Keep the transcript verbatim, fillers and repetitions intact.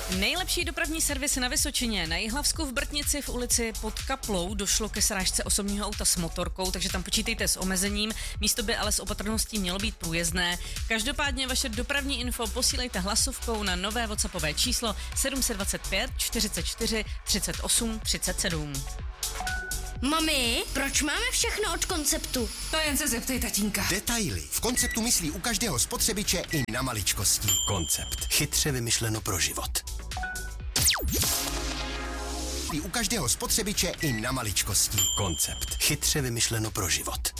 Nejlepší dopravní servis na Vysočině. Na Jihlavsku v Brtnici v ulici Pod Kaplou došlo ke srážce osobního auta s motorkou, takže tam počítejte s omezením. Místo by ale s opatrností mělo být průjezdné. Každopádně vaše dopravní info posílejte hlasovkou na nové WhatsAppové číslo sedm set dvacet pět čtyřicet čtyři třicet osm třicet sedm. Mami, proč máme všechno od Konceptu? To jen se zeptej tatínka. Detaily. V Konceptu myslí u každého spotřebiče i na maličkosti. Koncept. Chytře vymyšleno pro život. U každého spotřebiče i na maličkosti. Koncept. Chytře vymyšleno pro život.